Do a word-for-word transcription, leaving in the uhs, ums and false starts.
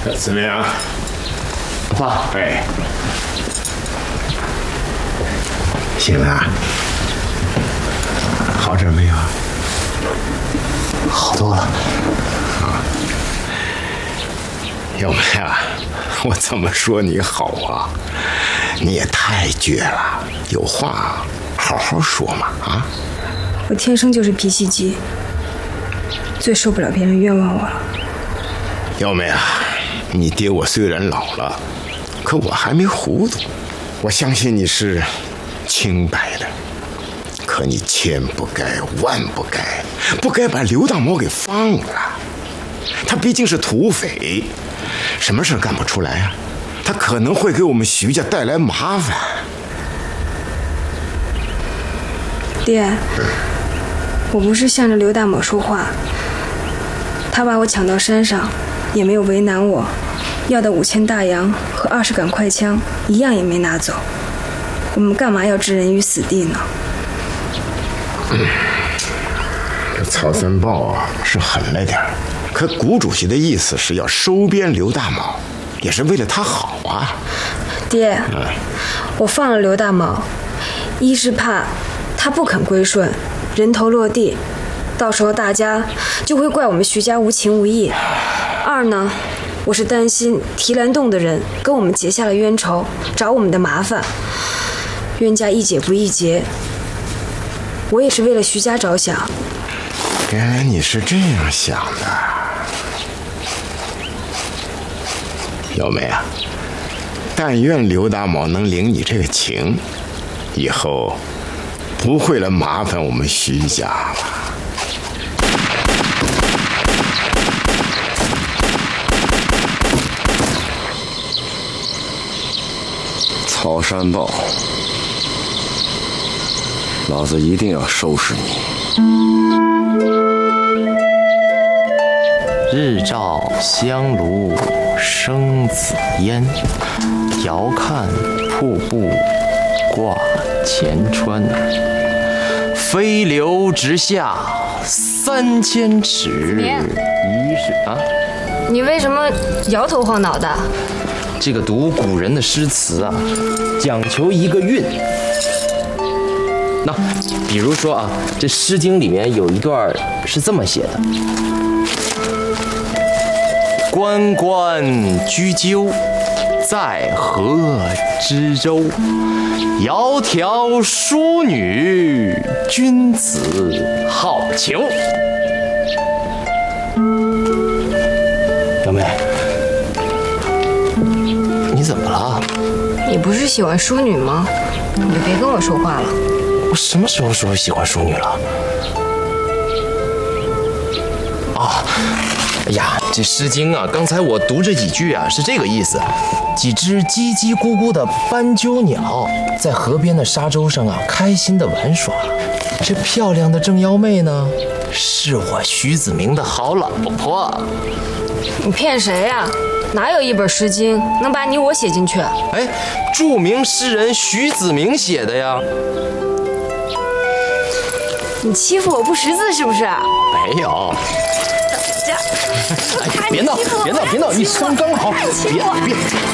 怎么样？ 爸， 哎，醒了？好点没有？ 好多了。 啊，要不呀，我怎么说你好啊？你也太倔了，有话好好说嘛啊！ 我天生就是脾气急，最受不了别人冤枉我了。 要梅啊，你爹我虽然老了，可我还没糊涂。我相信你是清白的，可你千不该万不该，不该把刘大毛给放了。他毕竟是土匪，什么事干不出来啊？他可能会给我们徐家带来麻烦。 爹，我不是向着刘大某说话，他把我抢到山上，也没有为难我，要的五千大洋和二十杆快枪一样也没拿走，我们干嘛要置人于死地呢？ 嗯，这曹三宝啊是狠了点，可谷主席的意思是要收编刘大毛，也是为了他好啊。 爹， 嗯， 我放了刘大毛，一是怕他不肯归顺，人头落地，到时候大家就会怪我们徐家无情无义；二呢，我是担心提篮洞的人跟我们结下了冤仇，找我们的麻烦，冤家宜解不宜结。我也是为了徐家着想。 原来你是这样想的，小梅啊，但愿刘大毛能领你这个情，以后不会来麻烦我们徐家了。 曹山豹，老子一定要收拾你！ 日照香炉生紫烟，遥看瀑布挂前川。飞流直下三千尺，疑是啊！ 你为什么摇头晃脑的？ 这个读古人的诗词啊，讲求一个韵。那比如说啊，这《诗经》里面有一段是这么写的：关关雎鸠，在河之洲。窈窕淑女，君子好逑。小妹，你怎么了？ 你不是喜欢淑女吗？你就别跟我说话了。 我什么时候说喜欢淑女了？啊，哎呀，这《诗经》啊，刚才我读这几句啊，是这个意思：几只叽叽咕咕的斑鸠鸟在河边的沙洲上啊，开心的玩耍。这漂亮的正妖妹呢，是我徐子明的好老婆。 你骗谁呀？哪有一本《诗经》能把你我写进去？ 哎，著名诗人徐子明写的呀。 你欺负我不识字是不是？ 没有。 这， 哎，别闹，别闹，别闹！你刚刚好，别别。